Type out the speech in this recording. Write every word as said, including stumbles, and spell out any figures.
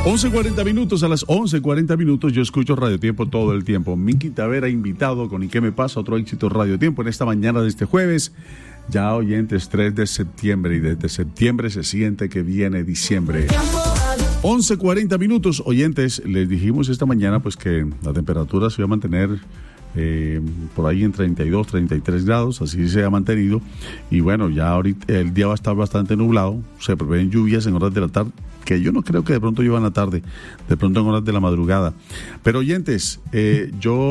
once cuarenta minutos, a las once cuarenta minutos yo escucho Radio Tiempo todo el tiempo. Miki Tavera invitado con ¿Y qué me pasa? Otro éxito Radio Tiempo en esta mañana de este jueves. Ya oyentes, tres de septiembre, y desde septiembre se siente que viene diciembre. once cuarenta minutos, oyentes, les dijimos esta mañana pues que la temperatura se iba a mantener eh, por ahí en treinta y dos, treinta y tres grados, así se ha mantenido. Y bueno, ya ahorita el día va a estar bastante nublado, se prevén lluvias en horas de la tarde, que yo no creo que de pronto llueva en la tarde, de pronto en horas de la madrugada. Pero oyentes, eh, yo